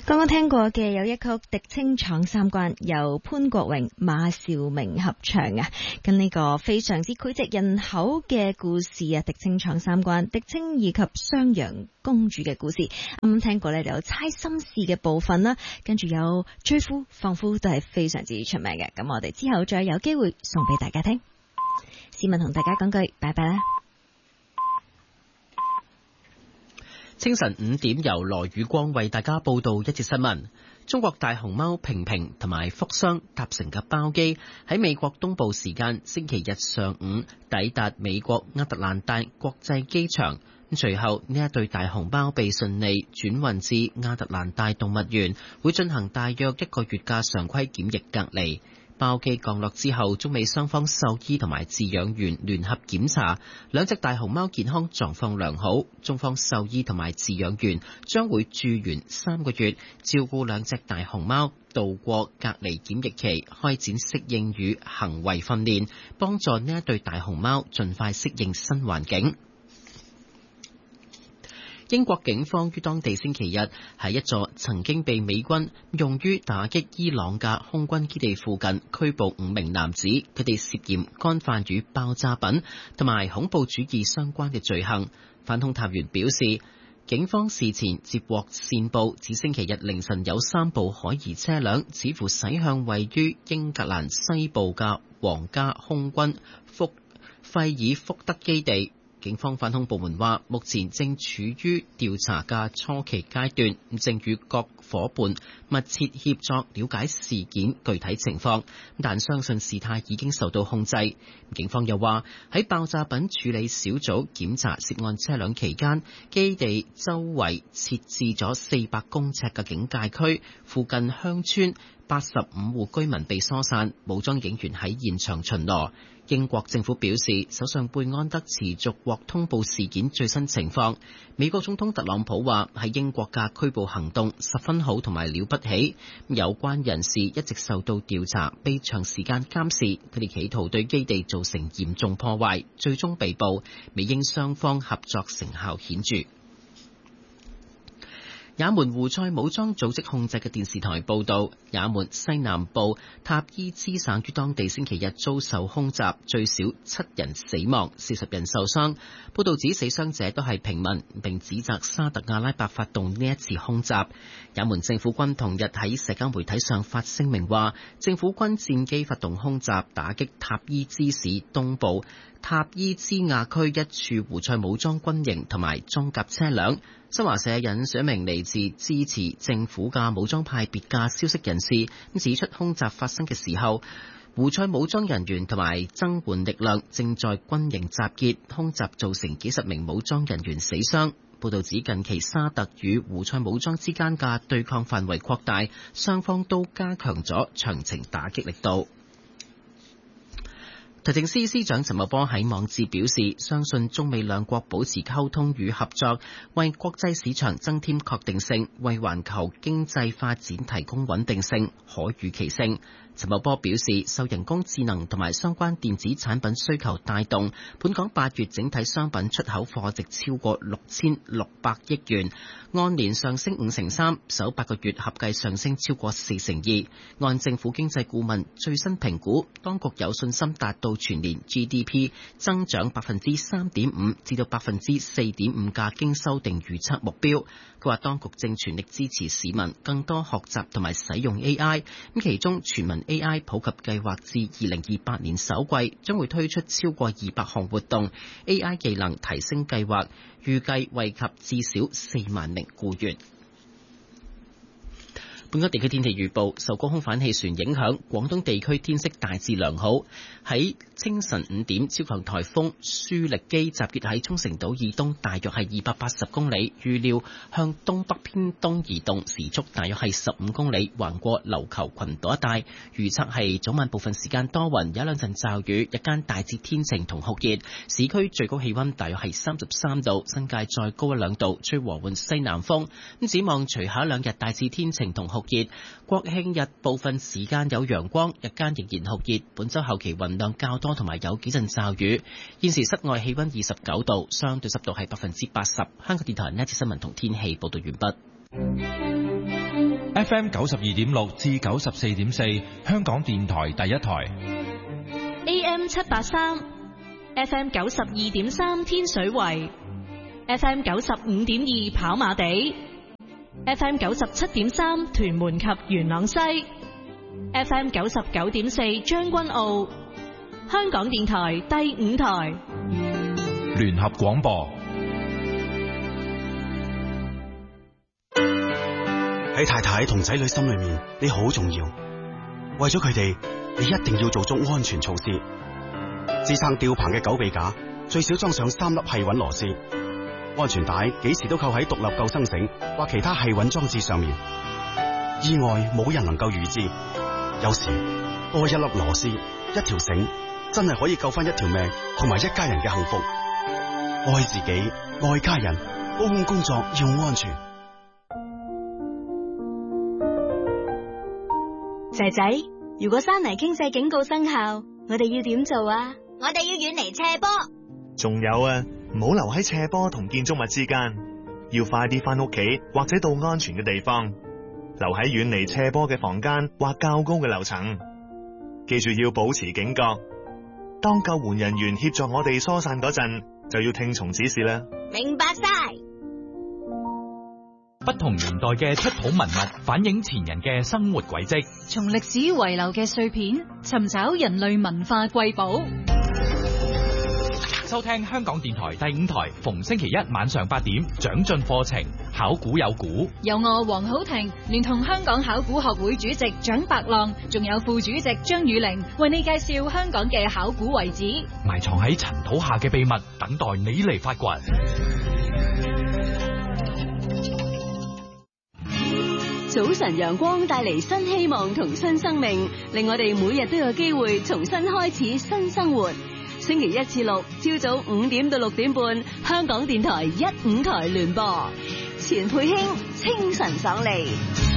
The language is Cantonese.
剛剛聽過嘅有一曲《狄青闖三關》，由潘國榮、馬兆明合唱啊，跟呢個非常之膾炙人口嘅故事啊，《狄青闖三關》，狄青以及襄陽公主嘅故事。啱啱聽過呢，就有猜心事嘅部分啦，跟住有追夫放夫都係非常之出名嘅。咁我哋之後再有機會送俾大家聽。市民同大家講句拜拜啦。 清晨5點，由羅宇光為大家報道一節新聞。中國大熊貓平平同埋福箱搭乘嘅包機喺美國東部時間星期日上午抵達美國亞特蘭大國際機場。隨後呢一對大熊貓被順利轉運至亞特蘭大動物園，會進行大約1個月嘅常規檢疫隔離。包機降落之後，中美雙方獸醫同埋飼養員聯合檢查，兩隻大熊貓健康狀況良好。中方獸醫同埋飼養員將會駐園3個月，照顧兩隻大熊貓度過隔離檢疫期，開展適應與行為訓練，幫助呢一對大熊貓盡快適應新環境。英國警方於當地星期日喺一座曾經被美軍用於打擊伊朗嘅空軍基地附近拘捕5名男子，佢哋涉嫌干犯與爆炸品同埋恐怖主義相關嘅罪行。反恐探員表示，警方事前接獲線報，指星期日凌晨有3部可疑車輛似乎駛向位於英格蘭西部嘅皇家空軍費爾福德基地。警方反恐部門話，目前正處於調查嘅初期階段，正與各夥伴密切協作了解事件具體情況，但相信事態已經受到控制。警方又話，喺爆炸品處理小組檢查涉案車輛期間，基地周圍設置咗400公尺嘅警戒區，附近鄉村85戶居民被疏散，武裝警員喺現場巡邏。英國政府表示，首相貝安德持續獲通報事件最新情況。美國總統特朗普話，喺英國嘅拘捕行動十分好同埋了不起，有關人士一直受到調查，被長時間監視，佢哋企圖對基地造成嚴重破壞，最終被捕。美英雙方合作成效顯著。也門胡塞武裝組織控制嘅電視台報道，也門西南部塔伊茲省於當地星期日遭受空襲，最少7人死亡，40人受傷。報道指死傷者都係平民，並指責沙特阿拉伯發動呢一次空襲。也門政府軍同日喺社交媒體上發聲明話，政府軍戰機發動空襲，打擊塔伊茲市東部塔伊茲亞區一處胡塞武裝軍營同埋裝甲車輛。新華社引述一名嚟自支持政府嘅武裝派別嘅消息人士，指出空襲發生嘅時候，胡塞武裝人員同埋增援力量正在軍營集結，空襲造成幾十名武裝人員死傷。報道指近期沙特與胡塞武裝之間嘅對抗範圍擴大，雙方都加強咗長程打擊力度。財政司司長陳茂波喺網誌表示，相信中美兩國保持溝通與合作，為國際市場增添確定性，為環球經濟發展提供穩定性、可預期性。陳茂波表示，受人工智能同埋相關電子產品需求帶動，本港8月整體商品出口貨值超過6600億元，按年上升53%，首8個月合計上升超過42%。按政府經濟顧問最新評估，當局有信心達到全年 GDP 增長3.5%至到4.5%嘅經修訂預測目標。佢話當局正全力支持市民更多學習同埋使用 AI， 咁其中全民 AI 普及計劃至2028年首季將會推出超過200項活動 ，AI 技能提升計劃預計惠及至少4萬名僱員。本港地區天氣預報，受高空反氣旋影響，廣東地區天色大致良好。喺清晨5點，超強颱風舒力基集結喺沖繩島以東，大約係280公里，預料向東北偏東移動，時速大約係15公里，橫過琉球群島一帶。預測係早晚部分時間多雲，有兩陣驟雨，日間大致天晴同酷熱，市區最高氣溫大約係33度，新界再高1-2度，吹和緩西南風。咁展望隨後2日大致天晴同酷熱，國慶日部分時間有陽光，日間仍然酷熱。本周後期雲量較多，同埋有幾陣驟雨。現時室外氣溫29度，相對濕度係80%。香港電台呢一節新聞同天氣報道完畢。 FM 92.6至94.4，香港電台第一台。 AM 783 FM 92.3天水圍 FM 95.2跑馬地 FM 97.3屯門及元朗西 FM 99.4將軍澳，香港電台第5台聯合廣播。 喺太太同仔女心裏面，你好重要。為咗佢哋，你一定要做足安全措施。支撐吊棚嘅狗臂架最少裝上3粒繫穩螺絲，安全帶幾時都扣喺獨立救生繩或其他繫穩裝置上面。意外冇人能夠預知，有時多一粒螺絲、一條繩，真係可以救翻一條命同埋一家人嘅幸福。愛自己，愛家人，高空工作要安全。 仔仔，如果山泥傾瀉警告生效，我哋要點做啊？ 我哋要遠離斜坡。 仲有啊，唔好留喺斜坡同建築物之間，要快啲翻屋企或者到安全嘅地方，留喺遠離斜坡嘅房間或較高嘅樓層。記住要保持警覺，當救援人員協助我哋疏散嗰陣，就要聽從指示啦。 明白晒。 不同年代嘅出土文物反映前人嘅生活軌跡， 從歷史遺留嘅碎片尋找人類文化瑰寶。 收聽香港電台第5台，逢星期一晚上8點，長進課程，考古有古， 由我黃好婷連同香港考古學會主席蔣伯浪，仲有副主席張宇玲，為你介紹香港嘅考古遺址， 埋藏喺塵土下嘅秘密，等待你嚟發掘。 早晨陽光帶嚟新希望同新生命，令我哋每日都有機會重新開始新生活。星期1至6朝早5點到6點半，香港電台1、5台聯播，錢佩卿清晨爽利。